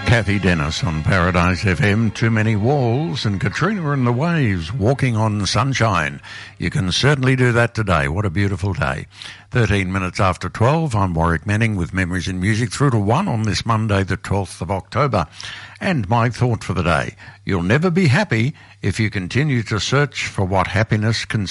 Kathy Dennis on Paradise FM. Too Many Walls and Katrina and the Waves, Walking on Sunshine. You can certainly do that today. What a beautiful day. 13 minutes after 12, I'm Warwick Manning with Memories in Music through to 1 on this Monday, the 12th of October. And my thought for the day: you'll never be happy if you continue to search for what happiness can